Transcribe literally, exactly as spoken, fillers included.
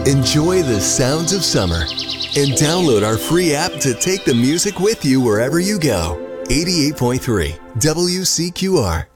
Enjoy the sounds of summer and download our free app to take the music with you wherever you go. eighty-eight point three W C Q R.